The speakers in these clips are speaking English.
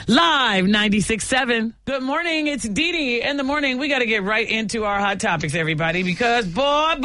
Live 96.7. Good morning. It's Dee Dee in the morning. We got to get right into our hot topics, everybody, because boy,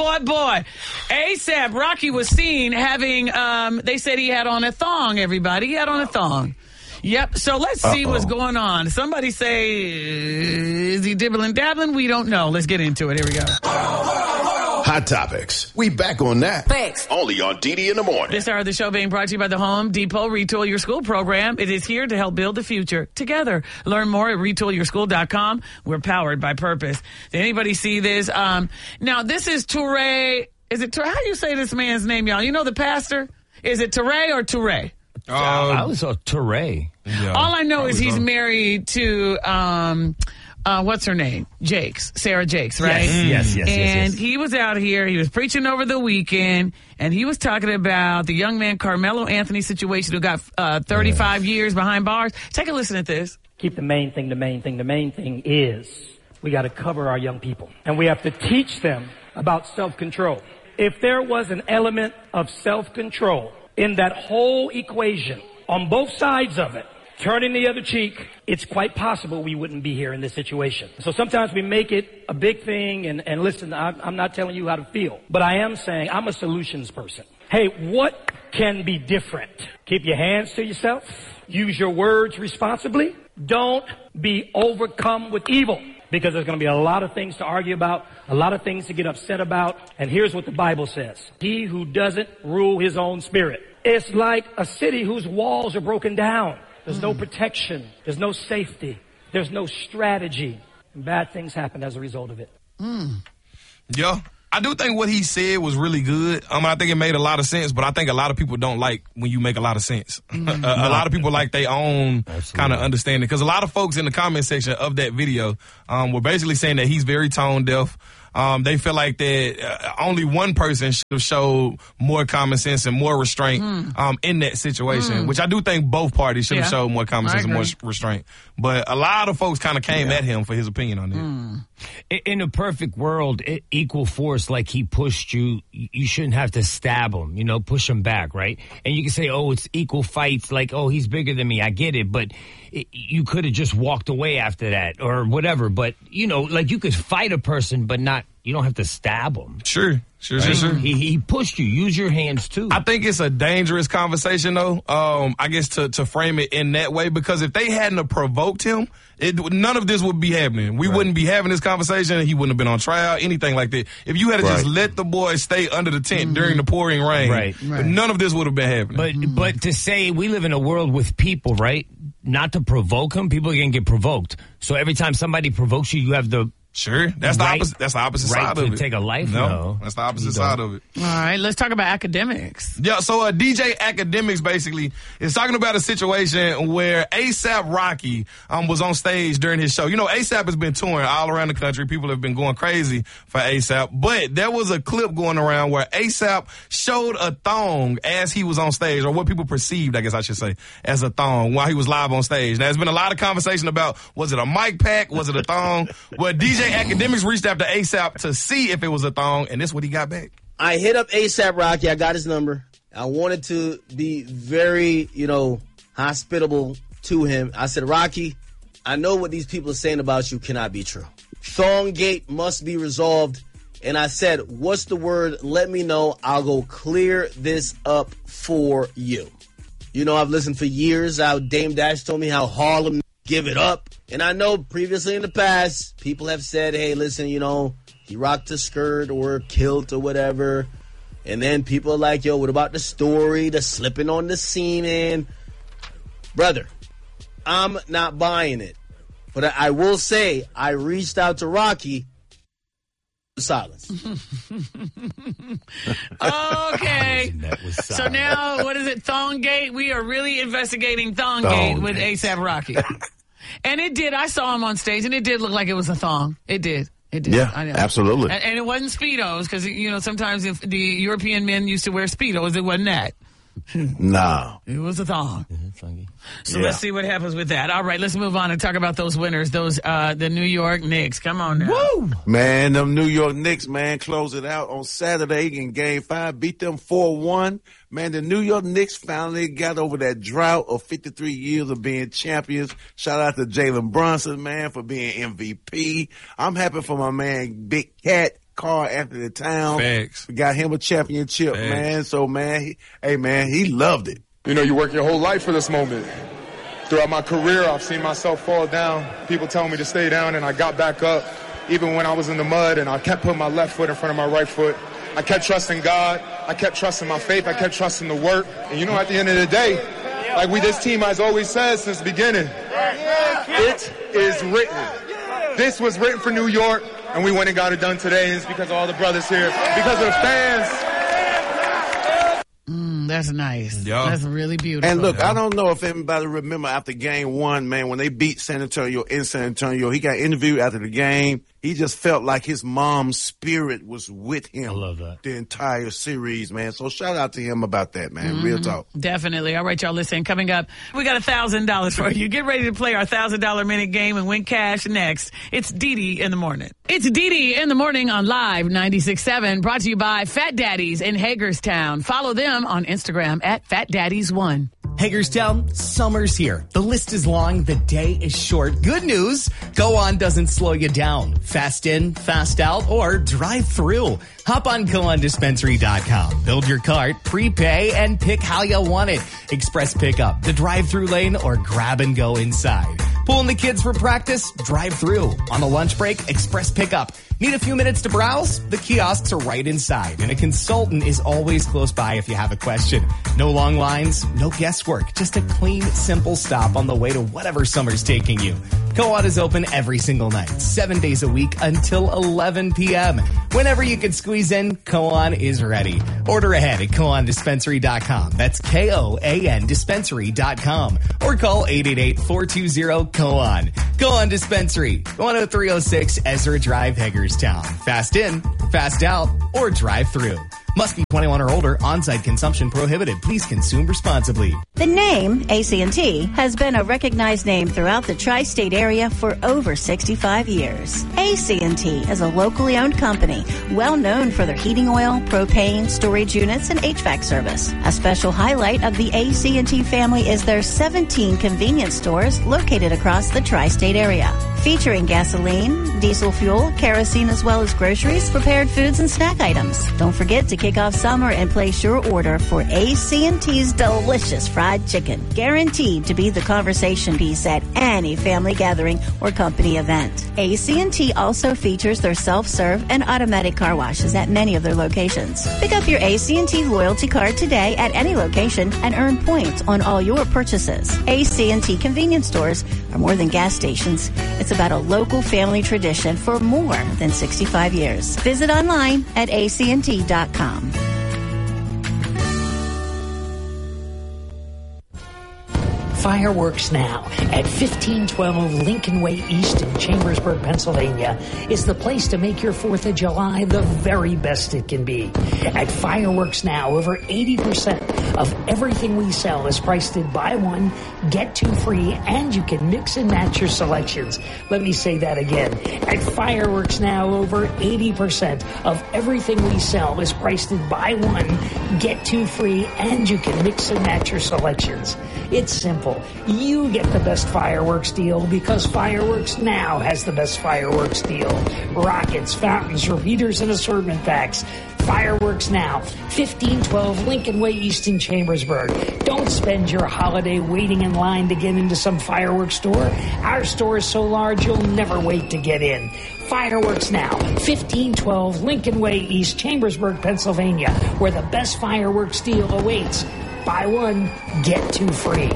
ASAP Rocky was seen having, they said he had on a thong, everybody. He had on a thong. Yep. So let's see what's going on. Somebody say, is he dibbling dabbling? We don't know. Let's get into it. Here we go. Hot Topics. We back on that. Thanks. Only on DD in the morning. This hour of the show being brought to you by the Home Depot Retool Your School program. It is here to help build the future together. Learn more at retoolyourschool.com. We're powered by purpose. Did anybody see this? Now, this is Touré. Is it Touré? How do you say this man's name, y'all? You know the pastor? Is it Touré or Touré? I was a Touré. Yeah, all I know is he's married to... what's her name? Sarah Jakes, right? Yes. And he was out here, he was preaching over the weekend, and he was talking about the young man Carmelo Anthony situation who got 35 years behind bars. Take a listen at this. Keep the main thing. The main thing is we got to cover our young people. And we have to teach them about self-control. If there was an element of self-control in that whole equation, on both sides of it, turning the other cheek, it's quite possible we wouldn't be here in this situation. So sometimes we make it a big thing, and listen, I'm not telling you how to feel, but I am saying I'm a solutions person. Hey, what can be different? Keep your hands to yourself. Use your words responsibly. Don't be overcome with evil, because there's going to be a lot of things to argue about, a lot of things to get upset about. And here's what the Bible says. He who doesn't rule his own spirit. It's like a city whose walls are broken down. There's no protection. There's no safety. There's no strategy. And bad things happen as a result of it. Yeah. I do think what he said was really good. I think it made a lot of sense, but I think a lot of people don't like when you make a lot of sense. A lot of people like their own kind of understanding. Because a lot of folks in the comment section of that video were basically saying that he's very tone deaf. They feel like that only one person should have showed more common sense and more restraint in that situation, which I do think both parties should have showed more common sense and more restraint. But a lot of folks kind of came at him for his opinion on that. In a perfect world, equal force, like he pushed you, you shouldn't have to stab him, push him back, right? And you can say, oh, it's equal fights, like, oh, he's bigger than me, I get it, but you could have just walked away after that or whatever. But, like you could fight a person, but you don't have to stab him. Sure. He pushed you. Use your hands, too. I think it's a dangerous conversation, though, I guess, to frame it in that way, because if they hadn't have provoked him, none of this would be happening. We wouldn't be having this conversation. He wouldn't have been on trial, anything like that. If you had just let the boy stay under the tent during the pouring rain, none of this would have been happening. But to say we live in a world with people, right, not to provoke them, people are going to get provoked. So every time somebody provokes you, you have the... Sure. That's the opposite. That's the opposite side of it. Take a life? No. That's the opposite side of it. All right, let's talk about academics. Yeah, so DJ Academics basically is talking about a situation where ASAP Rocky was on stage during his show. ASAP has been touring all around the country. People have been going crazy for ASAP. But there was a clip going around where ASAP showed a thong as he was on stage, or what people perceived, I guess I should say, as a thong while he was live on stage. Now, there's been a lot of conversation about, was it a mic pack? Was it a thong? Well, DJ Academics reached out to ASAP to see if it was a thong, and this is what he got back. I hit up ASAP Rocky. I got his number. I wanted to be very, hospitable to him. I said, Rocky, I know what these people are saying about you cannot be true. Thonggate must be resolved. And I said, what's the word? Let me know. I'll go clear this up for you. I've listened for years how Dame Dash told me how Harlem give it up. And I know previously in the past, people have said, hey, listen, he rocked a skirt or a kilt or whatever. And then people are like, yo, what about the story, the slipping on the semen? Brother, I'm not buying it. But I will say, I reached out to Rocky. Silence. Okay. So now, what is it? Thonggate? We are really investigating Thonggate with ASAP Rocky. And it did. I saw him on stage, and it did look like it was a thong. It did. Yeah, absolutely. And it wasn't Speedos, because, sometimes if the European men used to wear Speedos, it wasn't that. No. It was a thong. So let's see what happens with that. All right, let's move on and talk about those winners, the New York Knicks. Come on now. Woo! Man, them New York Knicks, man, closed it out on Saturday in Game 5, beat them 4-1. Man, the New York Knicks finally got over that drought of 53 years of being champions. Shout out to Jalen Brunson, man, for being MVP. I'm happy for my man, Big Cat. Carl Anthony Towns. Facts. We got him a championship, man. So, man, he loved it. You know, you work your whole life for this moment. Throughout my career, I've seen myself fall down. People telling me to stay down, and I got back up. Even when I was in the mud, and I kept putting my left foot in front of my right foot. I kept trusting God. I kept trusting my faith. I kept trusting the work. And, you know, at the end of the day, like this team has always said since the beginning, it is written. This was written for New York. And we went and got it done today. And it's because of all the brothers here, because of the fans. That's nice. Yeah. That's really beautiful. And look, I don't know if anybody remember after Game 1, man, when they beat San Antonio in San Antonio, he got interviewed after the game. He just felt like his mom's spirit was with him. I love that. The entire series, man. So shout out to him about that, man. Real talk. Definitely. All right, y'all, listen. Coming up, we got $1,000 for you. Get ready to play our $1,000 minute game and win cash next. It's DD in the morning. It's DD in the morning on Live 96.7, brought to you by Fat Daddies in Hagerstown. Follow them on Instagram at FatDaddies1. Hagerstown, summer's here. The list is long, the day is short. Good news, Go On doesn't slow you down. Fast in, fast out, or drive through. Hop on GoOnDispensary.com. Build your cart, prepay, and pick how you want it. Express pickup, the drive-through lane, or grab and go inside. Pulling the kids for practice? Drive through. On the lunch break? Express pickup. Need a few minutes to browse? The kiosks are right inside, and a consultant is always close by if you have a question. No long lines, no guesswork, just a clean, simple stop on the way to whatever summer's taking you. Co-op is open every single night, 7 days a week until 11 p.m. Whenever you can squeeze in, Co-on is ready. Order ahead at CoOnDispensary.com. That's KOAN Dispensary.com. Or call 888-420-COON. Co-on Dispensary, 10306 Ezra Drive, Hagerstown. Fast in, fast out, or drive through. Must be 21 or older. On-site consumption prohibited. Please consume responsibly. The name AT&T has been a recognized name throughout the tri-state area for over 65 years. AT&T is a locally owned company, well known for their heating oil, propane, storage units, and HVAC service. A special highlight of the AT&T family is their 17 convenience stores located across the tri-state area, featuring gasoline, diesel fuel, kerosene, as well as groceries, prepared foods, and snack items. Don't forget to kick off summer and place your order for AT&T's delicious fried chicken, guaranteed to be the conversation piece at any family gathering or company event. AT&T also features their self-serve and automatic car washes at many of their locations. Pick up your AT&T loyalty card today at any location and earn points on all your purchases. AT&T convenience stores are more than gas stations. It's about a local family tradition for more than 65 years. Visit online at AT&T.com. Fireworks Now at 1512 Lincoln Way East in Chambersburg, Pennsylvania is the place to make your 4th of July the very best it can be. At Fireworks Now, over 80% of everything we sell is priced at buy one, get two free, and you can mix and match your selections. Let me say that again. At Fireworks Now, over 80% of everything we sell is priced at buy one, get two free, and you can mix and match your selections. It's simple. You get the best fireworks deal because Fireworks Now has the best fireworks deal. Rockets, fountains, repeaters, and assortment packs. Fireworks Now, 1512 Lincoln Way East in Chambersburg. Don't spend your holiday waiting in line to get into some fireworks store. Our store is so large you'll never wait to get in. Fireworks Now, 1512 Lincoln Way East, Chambersburg, Pennsylvania, where the best fireworks deal awaits. Buy one, get two free.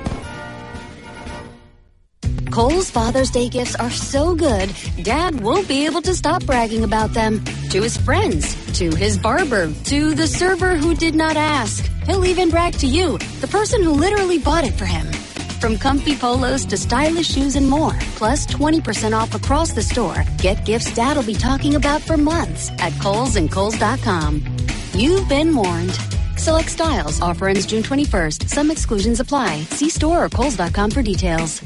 Kohl's Father's Day gifts are so good, Dad won't be able to stop bragging about them. To his friends, to his barber, to the server who did not ask. He'll even brag to you, the person who literally bought it for him. From comfy polos to stylish shoes and more, plus 20% off across the store. Get gifts Dad'll be talking about for months at Kohl's and Kohl's.com. You've been warned. Select styles. Offer ends June 21st. Some exclusions apply. See store or Kohl's.com for details.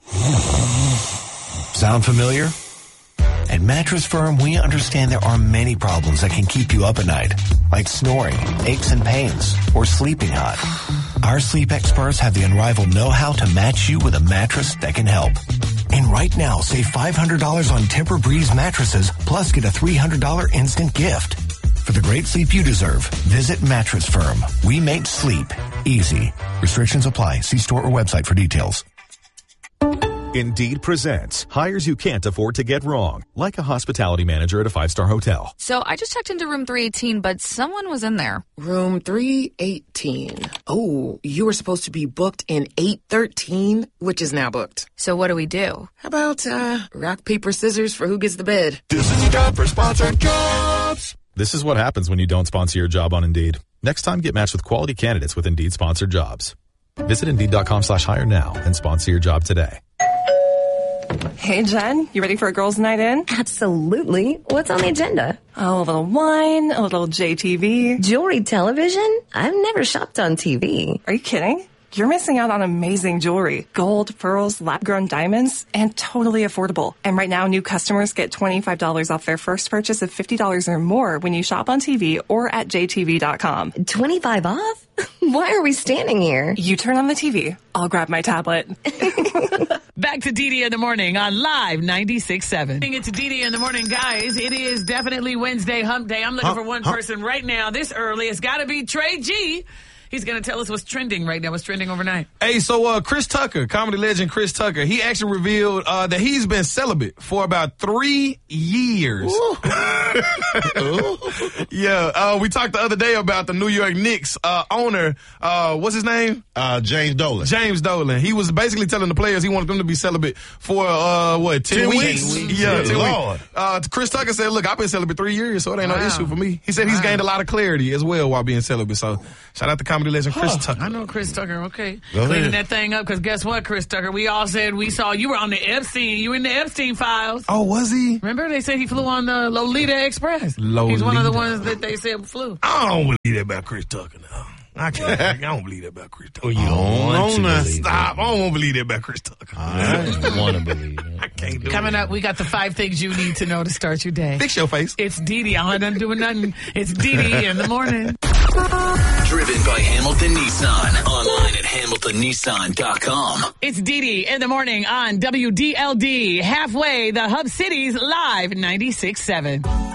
Sound familiar? At Mattress Firm, we understand there are many problems that can keep you up at night, like snoring, aches and pains, or sleeping hot. Our sleep experts have the unrivaled know-how to match you with a mattress that can help. And right now, save $500 on Tempur-Breeze mattresses, plus get a $300 instant gift. For the great sleep you deserve, visit Mattress Firm. We make sleep easy. Restrictions apply. See store or website for details. Indeed presents hires you can't afford to get wrong, like a hospitality manager at a 5-star hotel. So I just checked into room 318, but someone was in there. Room 318. Oh, you were supposed to be booked in 813, which is now booked. So what do we do? How about rock, paper, scissors for who gets the bed? This is time for sponsored jobs. This is what happens when you don't sponsor your job on Indeed. Next time, get matched with quality candidates with Indeed sponsored jobs. Visit Indeed.com/hire now and sponsor your job today. Hey, Jen, you ready for a girls' night in? Absolutely. What's on the agenda? Oh, a little wine, a little JTV. Jewelry television? I've never shopped on TV. Are you kidding? You're missing out on amazing jewelry. Gold, pearls, lab-grown diamonds, and totally affordable. And right now, new customers get $25 off their first purchase of $50 or more when you shop on TV or at jtv.com. 25 off? Why are we standing here? You turn on the TV. I'll grab my tablet. Back to DD in the morning on Live 96.7. It's DD in the morning, guys. It is definitely Wednesday hump day. I'm looking for one person right now this early. It's got to be Trey G. He's going to tell us what's trending right now, what's trending overnight. Hey, so Chris Tucker, comedy legend Chris Tucker, he actually revealed that he's been celibate for about 3 years. Yeah, we talked the other day about the New York Knicks owner, what's his name? James Dolan. James Dolan. He was basically telling the players he wanted them to be celibate for, 10 weeks? Yeah, 10 weeks. Chris Tucker said, look, I've been celibate 3 years, so it ain't no issue for me. He said he's gained a lot of clarity as well while being celibate, so shout out to comedy legend Chris Tucker. I know Chris Tucker, okay. Cleaning that thing up, because guess what, Chris Tucker? We all said we saw you were on the Epstein. You were in the Epstein files. Oh, was he? Remember they said he flew on the Lolita Express? He's one of the ones that they said flew. I don't believe that about Chris Tucker now. I don't believe that about Chris Tucker. Oh, you don't want to believe Stop. I don't want to believe that about Chris Tucker. I don't want to believe it. I can't do it. Coming up, we got the 5 things you need to know to start your day. Fix your face. It's DD. I ain't doing nothing. It's DD in the morning. Driven by Hamilton Nissan. Online at HamiltonNissan.com. It's DD in the morning on WDLD. Halfway, the Hub Cities Live 96.7.